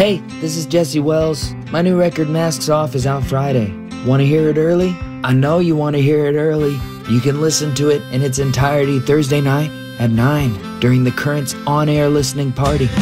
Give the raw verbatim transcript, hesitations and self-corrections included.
Hey, this is Jesse Wells. My new record, Masks Off, is out Friday. Want to hear it early? I know you want to hear it early. You can listen to it in its entirety Thursday night at nine during the Currents on-air listening party.